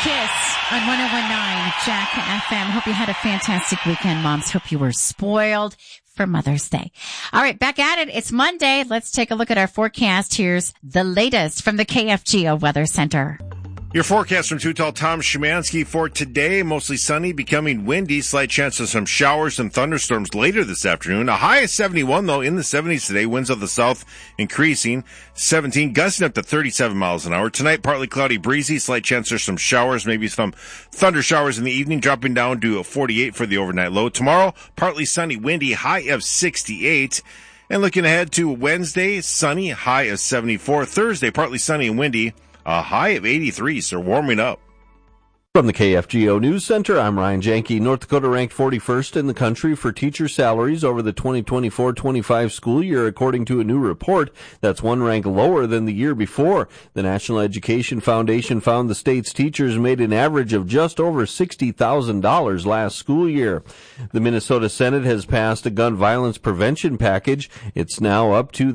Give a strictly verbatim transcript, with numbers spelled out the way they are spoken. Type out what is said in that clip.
Kiss on one oh one point nine Jack F M. Hope you had a fantastic weekend, moms. Hope you were spoiled for Mother's Day. All right, back at it. It's Monday. Let's take a look at our forecast. Here's the latest from the K F G O Weather Center. Your forecast from Too Tall Tom Szymanski for today, mostly sunny, becoming windy, slight chance of some showers and thunderstorms later this afternoon. A high of seventy-one, though, in the seventies today. Winds of the south increasing, seventeen, gusting up to thirty-seven miles an hour. Tonight, partly cloudy, breezy, slight chance of some showers, maybe some thunder showers in the evening, dropping down to forty-eight for the overnight low. Tomorrow, partly sunny, windy, high of sixty-eight. And looking ahead to Wednesday, sunny, high of seventy-four. Thursday, partly sunny and windy, a high of eighty-three, so warming up. From the K F G O News Center, I'm Ryan Janke. North Dakota ranked forty-first in the country for teacher salaries over the twenty twenty-four twenty-five school year, according to a new report. That's one rank lower than the year before. The National Education Foundation found the state's teachers made an average of just over sixty thousand dollars last school year. The Minnesota Senate has passed a gun violence prevention package. It's now up to